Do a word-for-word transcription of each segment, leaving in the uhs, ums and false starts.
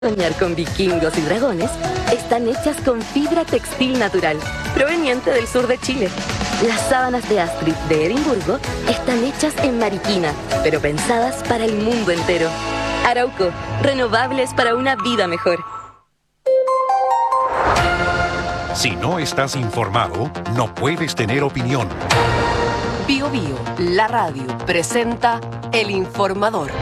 Soñar con vikingos y dragones están hechas con fibra textil natural, proveniente del sur de Chile. Las sábanas de Astrid de Edimburgo están hechas en Mariquina, pero pensadas para el mundo entero. Arauco, renovables para una vida mejor. Si no estás informado, no puedes tener opinión. Bio Bio, la radio, presenta El Informador.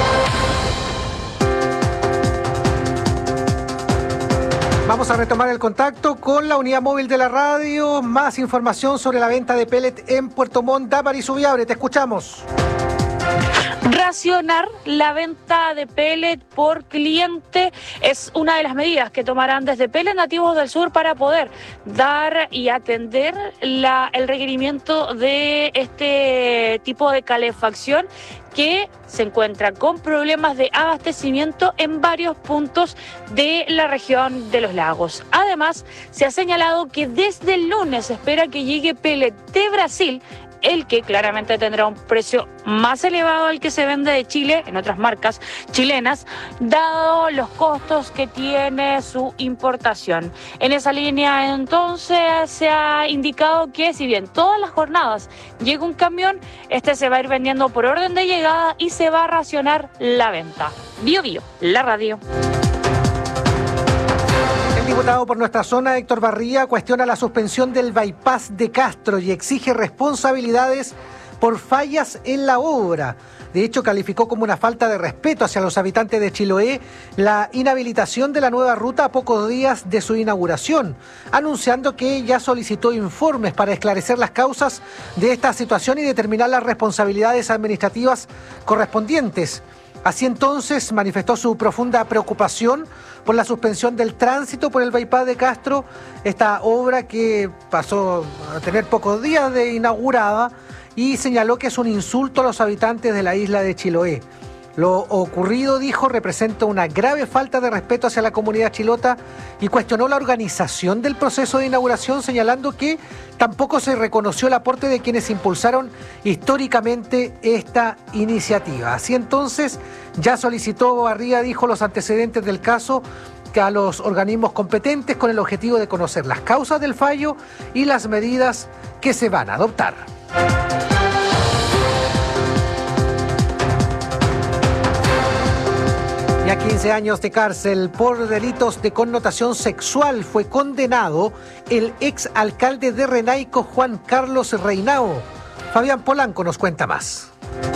Vamos a retomar el contacto con la unidad móvil de la radio. Más información sobre la venta de pellet en Puerto Montt. Damaris Ubiabre, te escuchamos. Racionar la venta de pellet por cliente es una de las medidas que tomarán desde Pellet Nativos del Sur para poder dar y atender la, el requerimiento de este tipo de calefacción que se encuentra con problemas de abastecimiento en varios puntos de la región de los lagos. Además, se ha señalado que desde el lunes se espera que llegue pellet de Brasil, el que claramente tendrá un precio más elevado al que se vende de Chile en otras marcas chilenas, dado los costos que tiene su importación. En esa línea, entonces, se ha indicado que si bien todas las jornadas llega un camión, este se va a ir vendiendo por orden de llegada y se va a racionar la venta. Bio Bio, la radio. El diputado por nuestra zona, Héctor Barría, cuestiona la suspensión del bypass de Castro y exige responsabilidades por fallas en la obra. De hecho, calificó como una falta de respeto hacia los habitantes de Chiloé la inhabilitación de la nueva ruta a pocos días de su inauguración, anunciando que ya solicitó informes para esclarecer las causas de esta situación y determinar las responsabilidades administrativas correspondientes. Así entonces manifestó su profunda preocupación por la suspensión del tránsito por el bypass de Castro, esta obra que pasó a tener pocos días de inaugurada, y señaló que es un insulto a los habitantes de la isla de Chiloé. Lo ocurrido, dijo, representa una grave falta de respeto hacia la comunidad chilota y cuestionó la organización del proceso de inauguración, señalando que tampoco se reconoció el aporte de quienes impulsaron históricamente esta iniciativa. Así entonces, ya solicitó Barría, dijo, los antecedentes del caso que a los organismos competentes con el objetivo de conocer las causas del fallo y las medidas que se van a adoptar. Y a quince años de cárcel por delitos de connotación sexual fue condenado el ex alcalde de Renaico, Juan Carlos Reinao. Fabián Polanco nos cuenta más.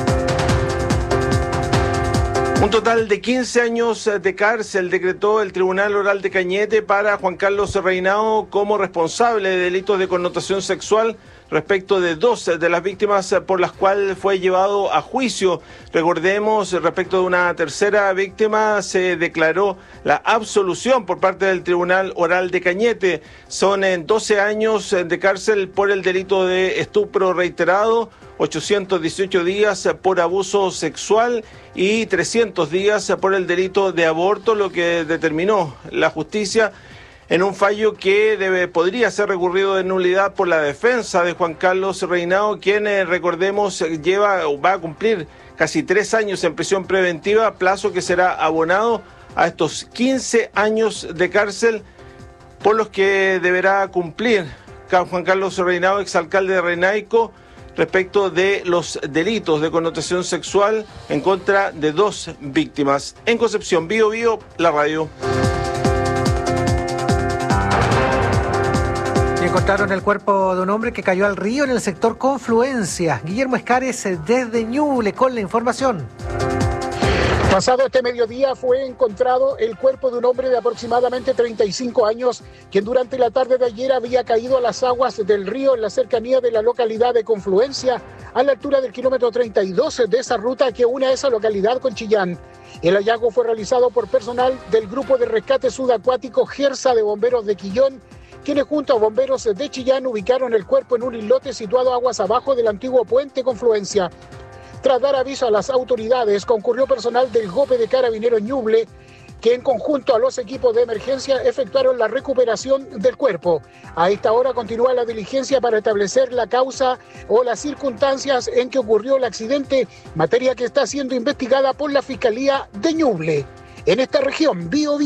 Un total de quince años de cárcel decretó el Tribunal Oral de Cañete para Juan Carlos Reinao como responsable de delitos de connotación sexual respecto de dos de las víctimas por las cuales fue llevado a juicio. Recordemos, respecto de una tercera víctima se declaró la absolución por parte del Tribunal Oral de Cañete. Son doce años de cárcel por el delito de estupro reiterado, ochocientos dieciocho días por abuso sexual y trescientos días por el delito de aborto, lo que determinó la justicia en un fallo que debe, podría ser recurrido de nulidad por la defensa de Juan Carlos Reinao, quien, eh, recordemos, lleva va a cumplir casi tres años en prisión preventiva, plazo que será abonado a estos quince años de cárcel por los que deberá cumplir Juan Carlos Reinao, exalcalde de Renaico, respecto de los delitos de connotación sexual en contra de dos víctimas. En Concepción, Bio Bio, la radio. Encontraron el cuerpo de un hombre que cayó al río en el sector Confluencia. Guillermo Escares desde Ñuble con la información. Pasado este mediodía fue encontrado el cuerpo de un hombre de aproximadamente treinta y cinco años, quien durante la tarde de ayer había caído a las aguas del río en la cercanía de la localidad de Confluencia, a la altura del kilómetro treinta y dos de esa ruta que une a esa localidad con Chillán. El hallazgo fue realizado por personal del Grupo de Rescate Subacuático Gersa de Bomberos de Quillón, quienes junto a bomberos de Chillán ubicaron el cuerpo en un islote situado aguas abajo del antiguo puente Confluencia. Tras dar aviso a las autoridades, concurrió personal del G O P de Carabineros Ñuble, que en conjunto a los equipos de emergencia efectuaron la recuperación del cuerpo. A esta hora continúa la diligencia para establecer la causa o las circunstancias en que ocurrió el accidente, materia que está siendo investigada por la Fiscalía de Ñuble. en esta región. Bio